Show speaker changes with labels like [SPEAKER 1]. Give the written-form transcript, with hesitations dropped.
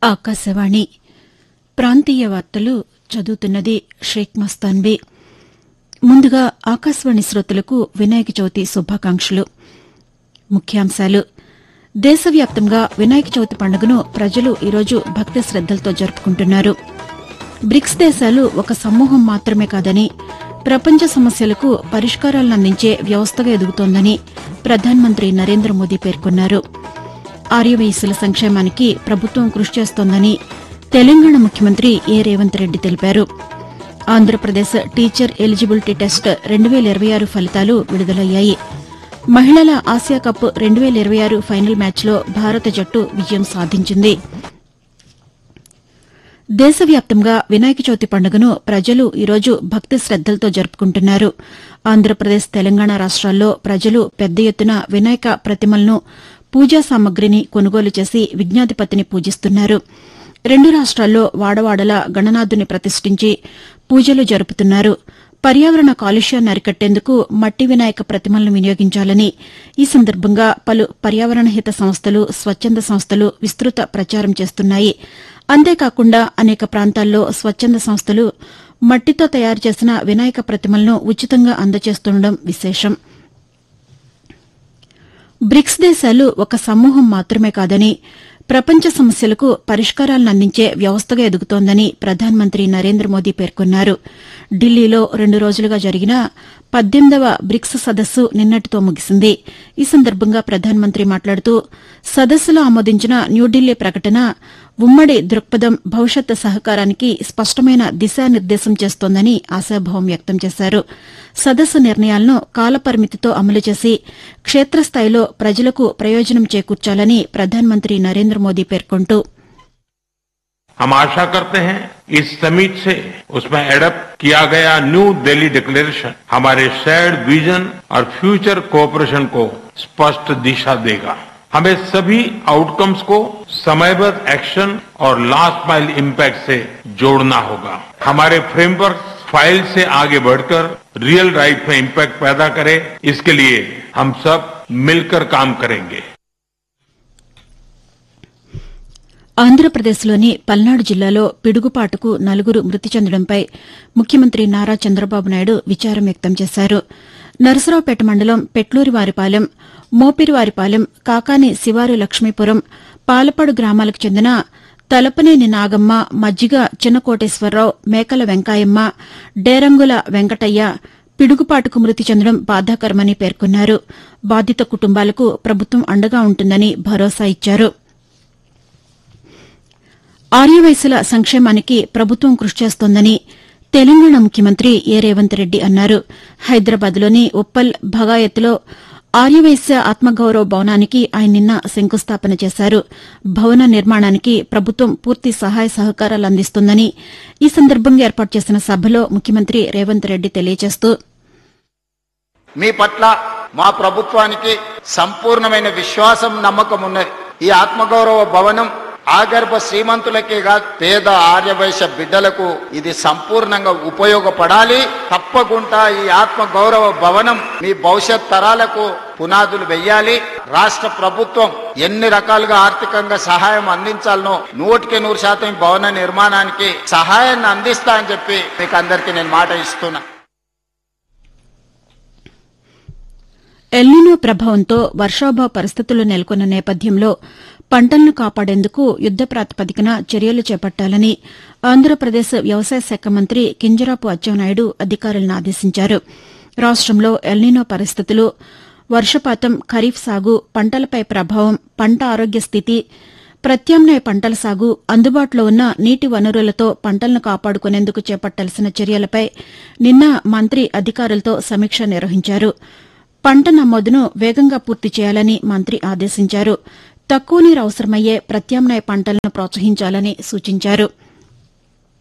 [SPEAKER 1] ఆకాశవాణి ప్రాంతీయ వార్తలు చదువుతున్నది షేక్ మస్తాన్బీ. ముందుగా ఆకాశవాణి శ్రోతలకు వినాయక చవితి శుభాకాంక్షలు. ముఖ్యాంశాలు: దేశవ్యాప్తంగా వినాయక చవితి పండుగను ప్రజలు ఈరోజు భక్తి శ్రద్దలతో జరుపుకుంటున్నారు. బ్రిక్స్ దేశాలు ఒక సమూహం మాత్రమే కాదని, ప్రపంచ సమస్యలకు పరిష్కారాలనందించే వ్యవస్థగా ఎదుగుతోందని ప్రధానమంత్రి నరేంద్ర మోదీ పేర్కొన్నారు. ఆర్యవైశ్యుల సంక్షేమానికి ప్రభుత్వం కృషి చేస్తోందని తెలంగాణ ముఖ్యమంత్రి ఏ రేవంత్ రెడ్డి తెలిపారు. ఆంధ్రప్రదేశ్ టీచర్ ఎలిజిబిలిటీ టెస్ట్ 2026 ఫలితాలు విడుదలయ్యాయి. మహిళల ఆసియా కప్ 2026 ఫైనల్ మ్యాచ్లో భారత జట్టు విజయం సాధించింది. దేశవ్యాప్తంగా వినాయక చవితి పండుగను ప్రజలు ఈరోజు భక్తి శ్రద్దలతో జరుపుకుంటున్నారు. ఆంధ్రప్రదేశ్, తెలంగాణ రాష్ట్రాల్లో ప్రజలు పెద్ద ఎత్తున వినాయక ప్రతిమలను, పూజా సామగ్రిని కొనుగోలు చేసి విఘ్నాధిపతిని పూజిస్తున్నారు. రెండు రాష్ట్రాల్లో వాడవాడలా గణనాథుని ప్రతిష్ఠించి పూజలు జరుపుతున్నారు. పర్యావరణ కాలుష్యాన్ని అరికట్టేందుకు మట్టి వినాయక ప్రతిమలను వినియోగించాలని ఈ సందర్భంగా పలు పర్యావరణ హిత సంస్థలు, స్వచ్ఛంద సంస్థలు విస్తృత ప్రచారం చేస్తున్నాయి. అంతేకాకుండా అనేక ప్రాంతాల్లో స్వచ్ఛంద సంస్థలు మట్టితో తయారు చేసిన వినాయక ప్రతిమలను ఉచితంగా అందజేస్తుండడం విశేషం. బ్రిక్స్ దేశాలు ఒక సమూహం మాత్రమే కాదని, ప్రపంచ సమస్యలకు పరిష్కారాలను అందించే వ్యవస్థగా ఎదుగుతోందని ప్రధానమంత్రి నరేంద్ర మోదీ పేర్కొన్నారు. ఢిల్లీలో 2 రోజులుగా జరిగిన 18వ బ్రిక్స్ సదస్సు నిన్నటితో ముగిసింది. ఈ సందర్భంగా ప్రధానమంత్రి మాట్లాడుతూ, సదస్సులో ఆమోదించిన న్యూఢిల్లీ ప్రకటన ఉమ్మడి దృక్పథం భవిష్యత్ సహకారానికి స్పష్టమైన దిశానిర్దేశం చేస్తోందని ఆశాభావం వ్యక్తం చేశారు. సదస్సు నిర్ణయాలను కాలపరిమితితో అమలు చేసి క్షేత్రస్థాయిలో ప్రజలకు ప్రయోజనం చేకూర్చాలని ప్రధానమంత్రి నరేంద్ర మోదీ పేర్కొంటూ,
[SPEAKER 2] हम आशा करते हैं इस समिट से उसमें एडप्ट किया गया न्यू दिल्ली डिक्लेरेशन हमारे शेयर्ड विजन और फ्यूचर कोऑपरेशन को स्पष्ट दिशा देगा. हमें सभी आउटकम्स को समयबद्ध एक्शन और लास्ट माइल इम्पैक्ट से जोड़ना होगा. हमारे फ्रेमवर्क फाइल से आगे बढ़कर रियल लाइफ में इम्पैक्ट पैदा करे, इसके लिए हम सब मिलकर काम करेंगे.
[SPEAKER 1] ఆంధ్రప్రదేశ్లోని పల్నాడు జిల్లాలో పిడుగుపాటుకు 4 మృతి చెందడంపై ముఖ్యమంత్రి నారా చంద్రబాబు నాయుడు విచారం వ్యక్తం చేశారు. నరసరావుపేట మండలం పెట్లూరివారిపాలెం, మోపిరివారిపాలెం, కాకాని శివారు లక్ష్మీపురం, పాలపాడు గ్రామాలకు చెందిన తలపనేని నాగమ్మ, మజ్జిగ చిన్నకోటేశ్వరరావు, మేకల వెంకాయమ్మ, డేరంగుల వెంకటయ్య పిడుగుపాటుకు మృతి చెందడం బాధాకరమని పేర్కొన్నారు. బాధిత కుటుంబాలకు ప్రభుత్వం అండగా ఉంటుందని భరోసా ఇచ్చారు. ఆర్యవైశ్యుల సంక్షేమానికి ప్రభుత్వం కృషి చేస్తోందని తెలంగాణ ముఖ్యమంత్రి ఏ రేవంత్ రెడ్డి అన్నారు. హైదరాబాద్లోని ఉప్పల్ భగాయత్లో ఆర్యవైశ్య ఆత్మగౌరవ భవనానికి ఆయన నిన్న శంకుస్థాపన చేశారు. భవన నిర్మాణానికి ప్రభుత్వం పూర్తి సహాయ సహకారాలు అందిస్తుందని ఈ సందర్భంగా ఏర్పాటు చేసిన సభలో ముఖ్యమంత్రి రేవంత్ రెడ్డి తెలియజేస్తూ,
[SPEAKER 3] మీ పట్ల మా ప్రభుత్వానికి సంపూర్ణమైన విశ్వాసం, నమ్మకం ఉన్నది. ఈ ఆత్మగౌరవ భవనం ఆగర్భ శ్రీమంతులకే కాదు, పేద ఆర్యవైశ్య బిడ్డలకు ఇది సంపూర్ణంగా ఉపయోగపడాలి. తప్పకుండా ఈ ఆత్మ గౌరవ భవనం మీ భవిష్యత్ తరాలకు పునాదులు వెయ్యాలి. రాష్ట్ర ప్రభుత్వం ఎన్ని రకాలుగా ఆర్థికంగా సహాయం అందించాలనో 100% భవన నిర్మాణానికి సహాయాన్ని అందిస్తా అని చెప్పి మీకు అందరికీ నేను మాట ఇస్తున్నా.
[SPEAKER 1] ఎల్నినో ప్రభావంతో వర్షాభావ పరిస్థితులు నెలకొన్న నేపథ్యంలో పంటలను కాపాడేందుకు యుద్ద ప్రాతిపదికన చర్యలు చేపట్టాలని ఆంధ్రప్రదేశ్ వ్యవసాయ శాఖ మంత్రి కింజరాపు అచ్చెన్నాయుడు అధికారులను ఆదేశించారు. రాష్టంలో ఎల్నినో పరిస్థితులు, వర్షపాతం, ఖరీఫ్ సాగు, పంటలపై ప్రభావం, పంట ఆరోగ్య స్థితి, ప్రత్యామ్నాయ పంటల సాగు, అందుబాటులో ఉన్న నీటి వనరులతో పంటలను కాపాడుకునేందుకు చేపట్టాల్సిన చర్యలపై నిన్న మంత్రి అధికారులతో సమీక్ష నిర్వహించారు. పంట నమోదును వేగంగా పూర్తి చేయాలని మంత్రి ఆదేశించారు. తక్కువ నీరు అవసరమయ్యే ప్రత్యామ్నాయ పంటలను ప్రోత్సహించాలని సూచించారు.